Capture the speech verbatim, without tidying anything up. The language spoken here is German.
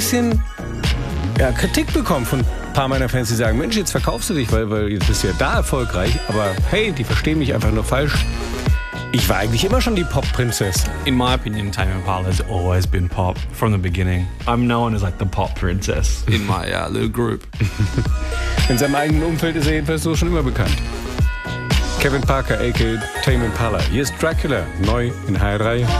bisschen ja, Kritik bekommen von ein paar meiner Fans, die sagen, Mensch, jetzt verkaufst du dich, weil, weil jetzt bist du ja da erfolgreich. Aber hey, die verstehen mich einfach nur falsch. Ich war eigentlich immer schon die Pop-Prinzessin. In my opinion, Tame Impala has always been pop from the beginning. I'm known as like the pop princess in my uh, little group. In seinem eigenen Umfeld ist er jedenfalls so schon immer bekannt. Kevin Parker, aka Tame Impala. Hier ist Dracula, neu in H R drei.